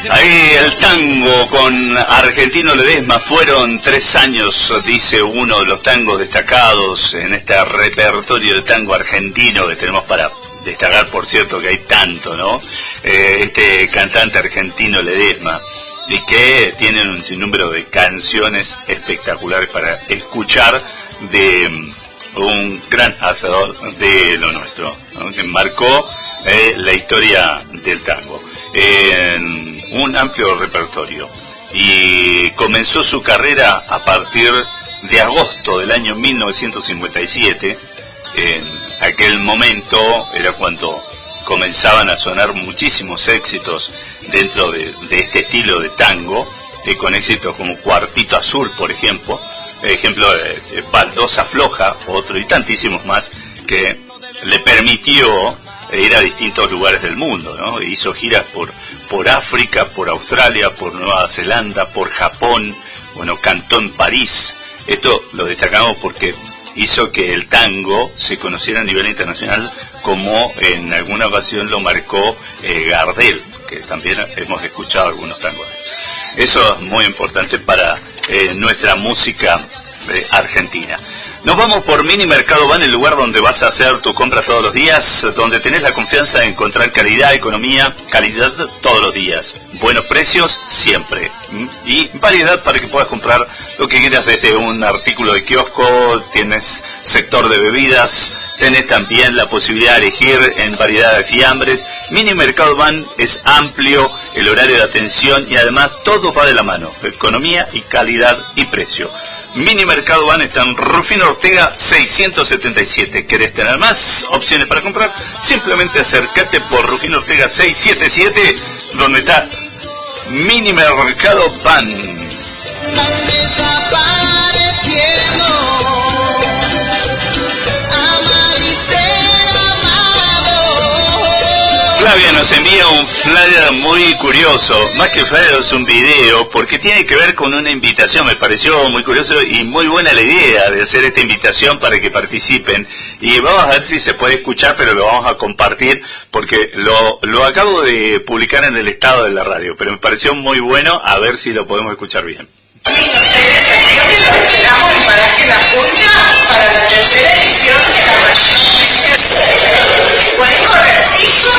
Ahí el tango con Argentino Ledesma, fueron 3 años, dice uno de los tangos destacados en este repertorio de tango argentino que tenemos para destacar, por cierto, que hay tanto, ¿no? Este cantante argentino Ledesma, y que tienen un sinnúmero de canciones espectaculares para escuchar, de un gran hacedor de lo nuestro, ¿no? Que marcó la historia del tango en un amplio repertorio, y comenzó su carrera a partir de agosto del año 1957. En aquel momento era cuando comenzaban a sonar muchísimos éxitos dentro de este estilo de tango, con éxitos como Cuartito Azul, por ejemplo, Baldosa Floja, otro, y tantísimos más, que le permitió ir a distintos lugares del mundo, ¿no? Hizo giras por África, por Australia, por Nueva Zelanda, por Japón. Bueno, cantó en París. Esto lo destacamos porque hizo que el tango se conociera a nivel internacional, como en alguna ocasión lo marcó Gardel, que también hemos escuchado algunos tangos. Eso es muy importante para nuestra música argentina. Nos vamos por Mini Mercado Van, el lugar donde vas a hacer tu compra todos los días, donde tenés la confianza de encontrar calidad, economía, calidad todos los días, buenos precios siempre, y variedad para que puedas comprar lo que quieras, desde un artículo de kiosco, tienes sector de bebidas, tenés también la posibilidad de elegir en variedad de fiambres. Mini Mercado Van es amplio, el horario de atención, y además todo va de la mano, economía y calidad y precio. Mini Mercado Van está en Rufino Ortega 677. ¿Querés tener más opciones para comprar? Simplemente acércate por Rufino Ortega 677, donde está Mini Mercado Van. Flavia nos envía un flyer muy curioso, más que flyer es un video, porque tiene que ver con una invitación. Me pareció muy curioso y muy buena la idea de hacer esta invitación para que participen, y vamos a ver si se puede escuchar, pero lo vamos a compartir porque lo acabo de publicar en el estado de la radio, pero me pareció muy bueno, a ver si lo podemos escuchar bien. El 6 de septiembre lo esperamos en Paraje La Punta para la tercera edición de la maratón. ¿Puedes correr 5?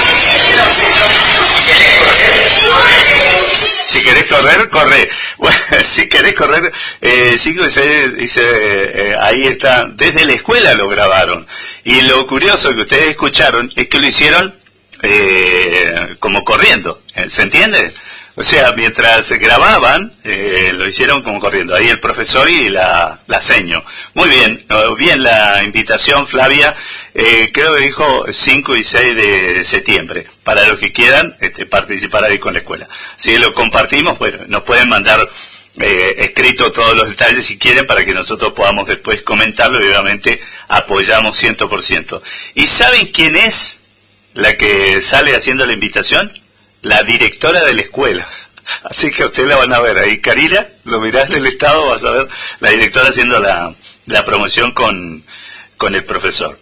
Si querés correr, corre. Bueno, si querés correr 5 y 6, dice, ahí está, desde la escuela lo grabaron. Y lo curioso que ustedes escucharon es que lo hicieron como corriendo, ¿se entiende? O sea, mientras grababan, lo hicieron como corriendo. Ahí el profesor y la seño. Muy bien, bien la invitación, Flavia. Creo que dijo 5 y 6 de septiembre. Para los que quieran participar ahí con la escuela. Si lo compartimos, bueno, nos pueden mandar escrito todos los detalles si quieren, para que nosotros podamos después comentarlo, y obviamente apoyamos 100%. ¿Y saben quién es la que sale haciendo la invitación? La directora de la escuela. Así que ustedes la van a ver ahí. Karina, lo mirás del estado, vas a ver la directora haciendo la promoción con el profesor.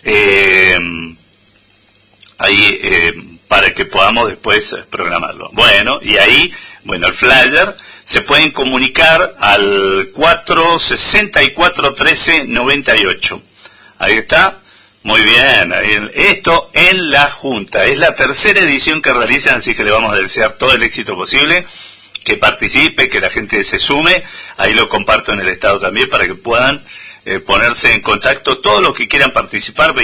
Ahí, para que podamos después programarlo. Bueno, y ahí, bueno, el flyer se pueden comunicar al 464-1398. Ahí está. Muy bien, esto en la Junta. Es la tercera edición que realizan, así que le vamos a desear todo el éxito posible, que participe, que la gente se sume. Ahí lo comparto en el estado también para que puedan ponerse en contacto. Todos los que quieran participar,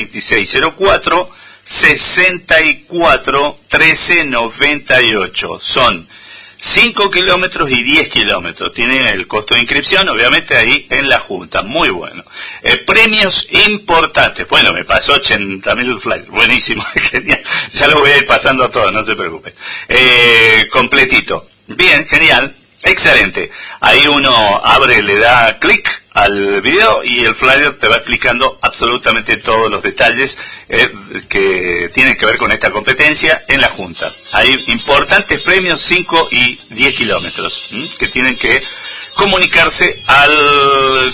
2604-64-1398. Son 5 kilómetros y 10 kilómetros. Tienen el costo de inscripción, obviamente, ahí en la Junta. Muy bueno. Premios importantes. Bueno, me pasó 80.000 flyers. Buenísimo, genial. Ya lo voy a ir pasando a todos, no se preocupen. Completito. Bien, genial. Excelente. Ahí uno abre, le da clic al video y el flyer te va explicando absolutamente todos los detalles que tienen que ver con esta competencia en la Junta. Hay importantes premios, 5 y 10 kilómetros, que tienen que comunicarse al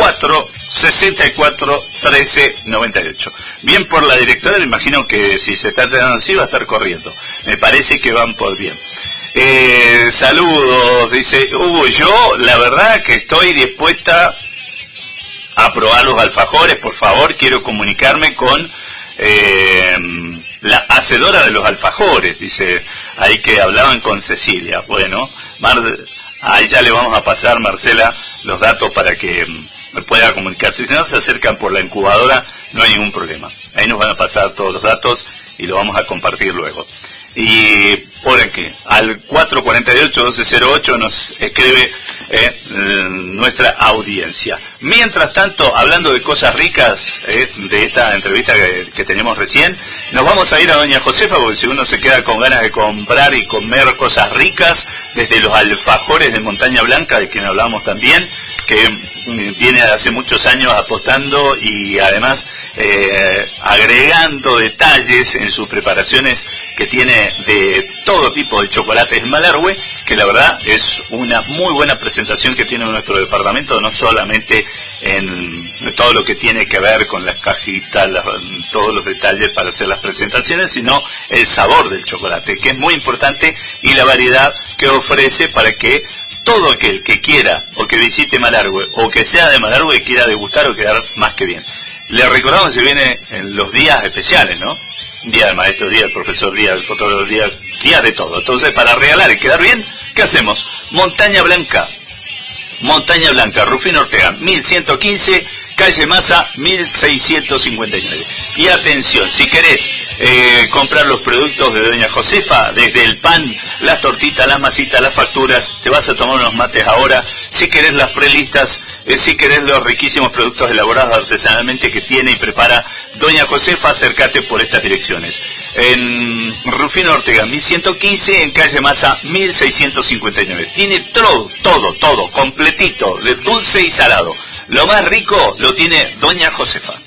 464-1398. Bien por la directora, me imagino que si se está tratando así va a estar corriendo. Me parece que van por bien. Saludos, dice Hugo, yo la verdad que estoy dispuesta a probar los alfajores, por favor, quiero comunicarme con la hacedora de los alfajores, dice, ahí que hablaban con Cecilia. Bueno, ahí ya le vamos a pasar, Marcela, los datos para que pueda comunicarse. Si no se acercan por la incubadora, no hay ningún problema. Ahí nos van a pasar todos los datos y lo vamos a compartir luego. Y por aquí, al 448-1208 nos escribe nuestra audiencia. Mientras tanto, hablando de cosas ricas, de esta entrevista que tenemos recién, nos vamos a ir a Doña Josefa, porque si uno se queda con ganas de comprar y comer cosas ricas, desde los alfajores de Montaña Blanca, de quien hablamos también, que viene hace muchos años apostando y además agregando detalles en sus preparaciones que tiene de todo tipo de chocolates en Malargüe, que la verdad es una muy buena presentación que tiene nuestro departamento, no solamente en todo lo que tiene que ver con las cajitas, todos los detalles para hacer las presentaciones, sino el sabor del chocolate, que es muy importante, y la variedad que ofrece para que todo aquel que quiera o que visite Malargüe o que sea de Malargüe quiera degustar o quedar más que bien. Le recordamos que se viene en los días especiales, ¿no? Día del maestro, día del profesor, día del fotógrafo, día de todo. Entonces, para regalar y quedar bien, ¿qué hacemos? Montaña Blanca, Rufino Ortega, 1115, calle Masa, 1659. Y atención, si querés comprar los productos de Doña Josefa, desde el pan, las tortitas, las masitas, las facturas, te vas a tomar unos mates ahora, si querés las prelistas, si querés los riquísimos productos elaborados artesanalmente que tiene y prepara Doña Josefa, acércate por estas direcciones. En Rufino Ortega, 1115, en calle Masa, 1659. Tiene todo, completito, de dulce y salado. Lo más rico lo tiene Doña Josefa.